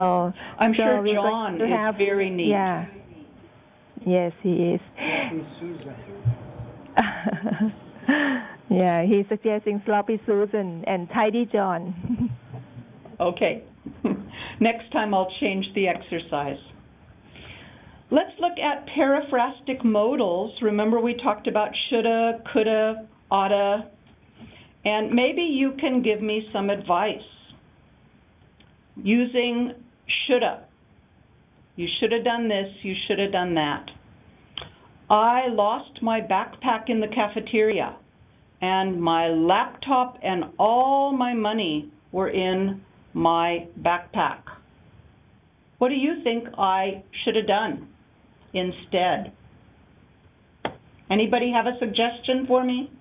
Oh, I'm so sure we're going John to is have, very neat. yeah, yes, he is. Yeah, he's suggesting Sloppy Susan and Tidy John. Okay. Next time I'll change the exercise. Let's look at periphrastic modals. Remember we talked about shoulda, coulda, oughta, and maybe you can give me some advice using shoulda. You should have done this, you should have done that. I lost my backpack in the cafeteria, and my laptop and all my money were in my backpack. What do you think I should have done instead? Anybody have a suggestion for me?